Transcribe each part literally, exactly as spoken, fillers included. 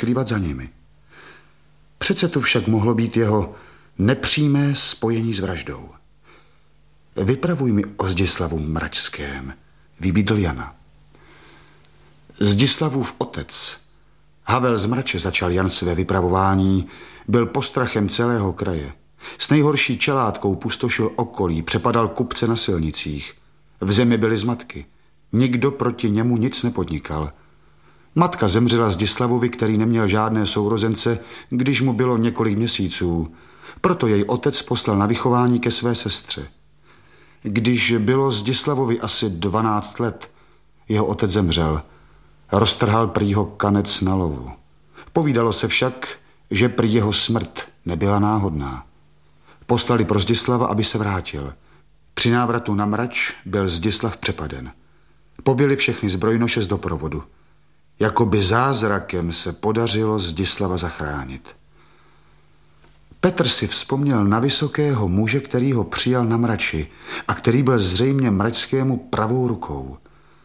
skrývat za nimi. Přece to však mohlo být jeho nepřímé spojení s vraždou. Vypravuj mi o Zdislavu Mračském, vybídl Jana. Zdislavův otec, Havel z Mrače, začal Jan své vypravování, byl postrachem celého kraje. S nejhorší čelátkou pustošil okolí, přepadal kupce na silnicích. V zemi byly zmatky. Nikdo proti němu nic nepodnikal. Matka zemřela Zdislavovi, který neměl žádné sourozence, když mu bylo několik měsíců. Proto jej otec poslal na vychování ke své sestře. Když bylo Zdislavovi asi dvanáct let, jeho otec zemřel. Roztrhal prý ho kanec na lovu. Povídalo se však, že prý jeho smrt nebyla náhodná. Poslali pro Zdislava, aby se vrátil. Při návratu na Mrač byl Zdislav přepaden. Pobili všechny zbrojnoše z doprovodu. Jakoby zázrakem se podařilo Zdislava zachránit. Petr si vzpomněl na vysokého muže, který ho přijal na Mrači a který byl zřejmě Mračskému pravou rukou.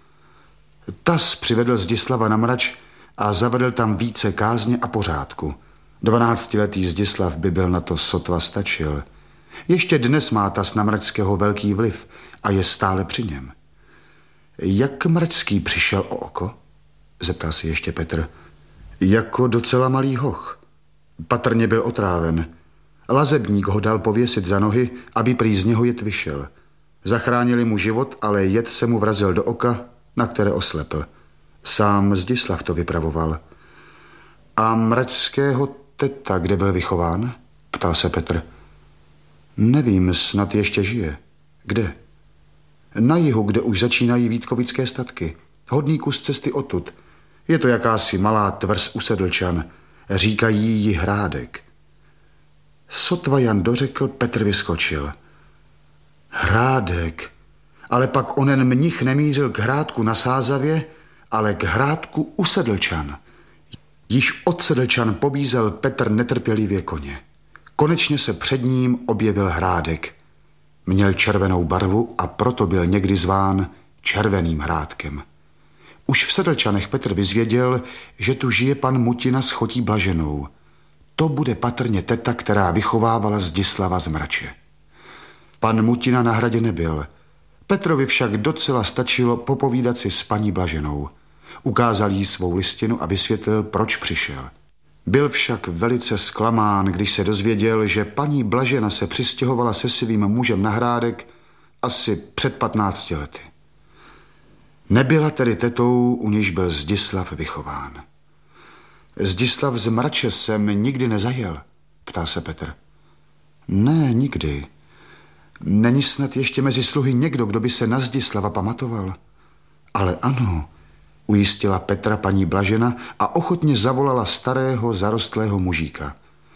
Tas přivedl Zdislava na Mrač a zavedl tam více kázně a pořádku. Dvanáctiletý Zdislav by byl na to sotva stačil. Ještě dnes má tas na Mračského velký vliv a je stále při něm. Jak Mračský přišel o oko? Zeptal si ještě Petr. Jako docela malý hoch. Patrně byl otráven. Lazebník ho dal pověsit za nohy, aby prý z něho jed vyšel. Zachránili mu život, ale jed se mu vrazil do oka, na které oslepl. Sám Zdislav to vypravoval. A Mračského teta, kde byl vychován? Ptal se Petr. Nevím, snad ještě žije. Kde? Na jihu, kde už začínají Vítkovické statky. Hodný kus cesty odtud. Je to jakási malá tvrz u Sedlčan. Říkají jí Hrádek. Sotva Jan dořekl, Petr vyskočil. Hrádek. Ale pak onen mnich nemířil k Hrádku na Sázavě, ale k Hrádku u Sedlčan. Již od Sedlčan pobízel Petr netrpělivě koně. Konečně se před ním objevil Hrádek. Měl červenou barvu a proto byl někdy zván Červeným Hrádkem. Už v Sedlčanech Petr vyzvěděl, že tu žije pan Mutina s chotí Blaženou. To bude patrně teta, která vychovávala Zdislava z Mrače. Pan Mutina na hradě nebyl. Petrovi však docela stačilo popovídat si s paní Blaženou. Ukázal jí svou listinu a vysvětlil, proč přišel. Byl však velice zklamán, když se dozvěděl, že paní Blažena se přistěhovala se svým mužem na Hrádek asi před patnácti lety. Nebyla tedy tetou, u níž byl Zdislav vychován. Zdislav z Mrače sem nikdy nezajel, ptal se Petr. Ne, nikdy. Není snad ještě mezi sluhy někdo, kdo by se na Zdislava pamatoval? Ale ano, ujistila Petra paní Blažena a ochotně zavolala starého zarostlého mužíka.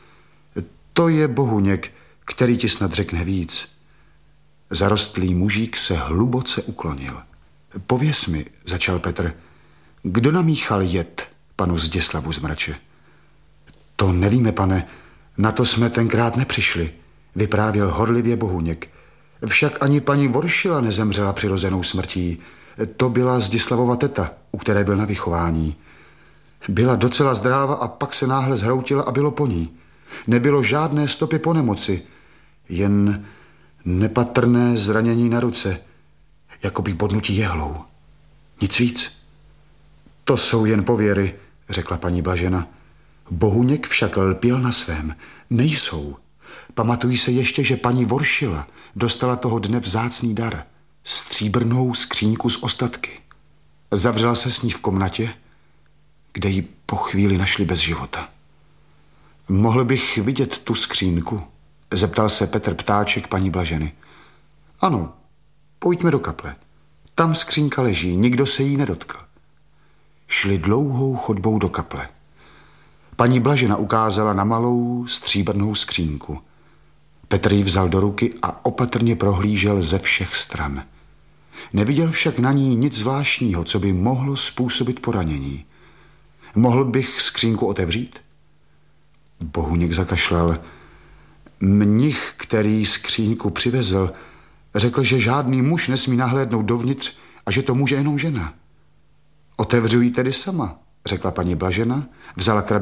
To je Bohuněk, který ti snad řekne víc. Zarostlý mužík se hluboce uklonil. Pověz mi, začal Petr, kdo namíchal jed panu Zdislavu z Mrače? To nevíme, pane, na to jsme tenkrát nepřišli, vyprávěl horlivě Bohuněk. Však ani paní Voršila nezemřela přirozenou smrtí. To byla Zdislavova teta, u které byl na vychování. Byla docela zdráva a pak se náhle zhroutila a bylo po ní. Nebylo žádné stopy po nemoci, jen nepatrné zranění na ruce, jako by bodnutí jehlou. Nic víc. To jsou jen pověry, řekla paní Blažena. Bohuněk však lpěl na svém. Nejsou. Pamatují se ještě, že paní Voršila dostala toho dne vzácný dar. Stříbrnou skříňku z ostatky. Zavřela se s ní v komnatě, kde ji po chvíli našli bez života. Mohl bych vidět tu skřínku? Zeptal se Petr Ptáček paní Blaženy. Ano, pojďme do kaple. Tam skřínka leží, nikdo se jí nedotkl. Šli dlouhou chodbou do kaple. Paní Blažena ukázala na malou stříbrnou skřínku. Petr ji vzal do ruky a opatrně prohlížel ze všech stran. Neviděl však na ní nic zvláštního, co by mohlo způsobit poranění. Mohl bych skřínku otevřít? Bohuněk zakašlal. Mnich, který skříňku přivezl, řekl, že žádný muž nesmí nahlédnout dovnitř a že to může jenom žena. Otevřu ji tedy sama, řekla paní Blažena, vzala krabičku